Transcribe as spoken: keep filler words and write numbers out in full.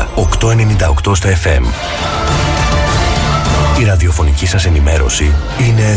εβδομήντα οκτακόσια ενενήντα οκτώ στα εφ εμ. Η ραδιοφωνική σας ενημέρωση είναι